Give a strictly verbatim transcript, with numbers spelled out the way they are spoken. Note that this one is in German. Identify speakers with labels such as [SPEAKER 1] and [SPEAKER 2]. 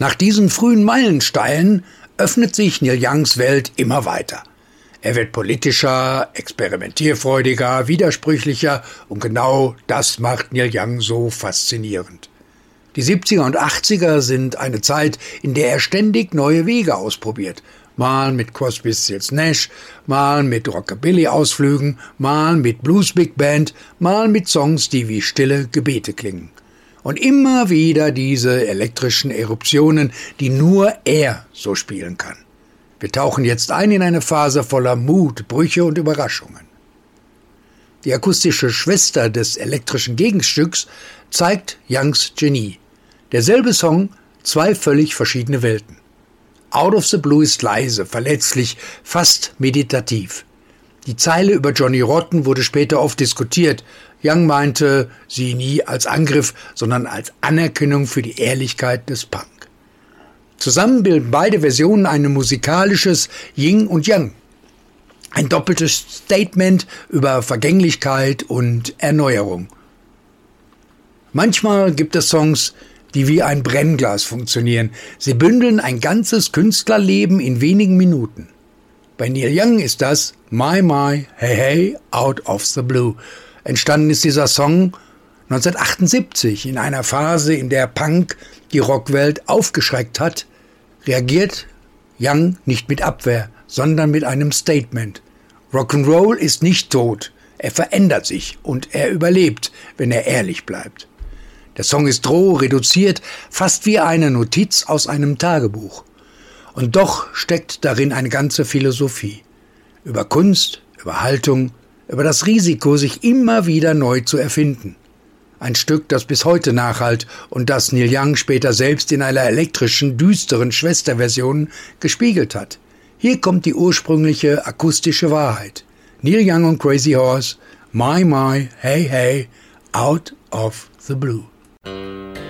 [SPEAKER 1] Nach diesen frühen Meilensteinen öffnet sich Neil Youngs Welt immer weiter. Er wird politischer, experimentierfreudiger, widersprüchlicher und genau das macht Neil Young so faszinierend. Die siebziger und achtziger sind eine Zeit, in der er ständig neue Wege ausprobiert. Mal mit Crosby, Stills, Nash, mal mit Rockabilly-Ausflügen, mal mit Blues-Big Band, mal mit Songs, die wie stille Gebete klingen. Und immer wieder diese elektrischen Eruptionen, die nur er so spielen kann. Wir tauchen jetzt ein in eine Phase voller Mut, Brüche und Überraschungen. Die akustische Schwester des elektrischen Gegenstücks zeigt Youngs Genie. Derselbe Song, zwei völlig verschiedene Welten. Out of the Blue ist leise, verletzlich, fast meditativ. Die Zeile über Johnny Rotten wurde später oft diskutiert. Young meinte sie nie als Angriff, sondern als Anerkennung für die Ehrlichkeit des Punk. Zusammen bilden beide Versionen ein musikalisches Yin und Yang. Ein doppeltes Statement über Vergänglichkeit und Erneuerung. Manchmal gibt es Songs, die wie ein Brennglas funktionieren. Sie bündeln ein ganzes Künstlerleben in wenigen Minuten. Bei Neil Young ist das My My Hey Hey Out of the Blue. Entstanden ist dieser Song neunzehnhundertachtundsiebzig in einer Phase, in der Punk die Rockwelt aufgeschreckt hat, reagiert Young nicht mit Abwehr, sondern mit einem Statement. Rock'n'Roll ist nicht tot, er verändert sich und er überlebt, wenn er ehrlich bleibt. Der Song ist roh, reduziert, fast wie eine Notiz aus einem Tagebuch. Und doch steckt darin eine ganze Philosophie. Über Kunst, über Haltung, über das Risiko, sich immer wieder neu zu erfinden. Ein Stück, das bis heute nachhallt und das Neil Young später selbst in einer elektrischen, düsteren Schwesterversion gespiegelt hat. Hier kommt die ursprüngliche akustische Wahrheit. Neil Young und Crazy Horse, My My, Hey Hey, Out of the Blue.